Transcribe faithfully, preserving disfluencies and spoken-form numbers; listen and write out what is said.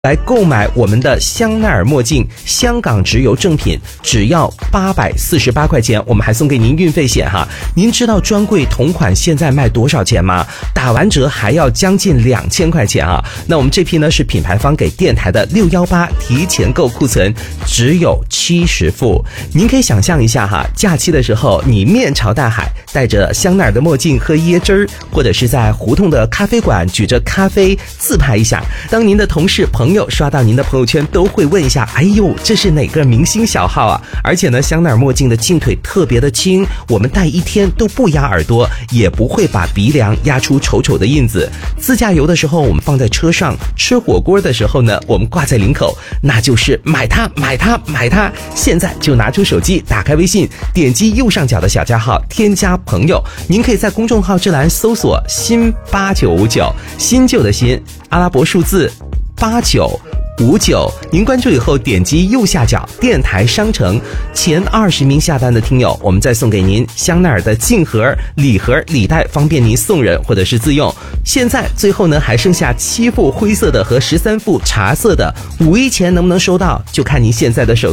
来购买我们的香奈儿墨镜，香港直邮正品，只要八百四十八块钱，我们还送给您运费险哈。您知道专柜同款现在卖多少钱吗？打完折还要将近两千块钱啊！那我们这批呢是品牌方给电台的六一八提前购库存，只有七十副。您可以想象一下哈，假期的时候你面朝大海，戴着香奈儿的墨镜喝椰汁儿，或者是在胡同的咖啡馆举着咖啡自拍一下。当您的同事朋友刷到您的朋友圈，都会问一下，哎呦，这是哪个明星小号啊？而且呢，香奈儿墨镜的镜腿特别的轻，我们戴一天都不压耳朵，也不会把鼻梁压出丑丑的印子。自驾游的时候我们放在车上，吃火锅的时候呢我们挂在领口，那就是买它买它买它。现在就拿出手机，打开微信，点击右上角的小加号，添加朋友。您可以在公众号之栏搜索新八九五九，新旧的新，阿拉伯数字八九五九，您关注以后点击右下角电台商城，前二十名下单的听友，我们再送给您香奈儿的镜盒、礼盒、礼袋，方便您送人或者是自用。现在最后呢还剩下七副灰色的和十三副茶色的，五一前能不能收到就看您现在的手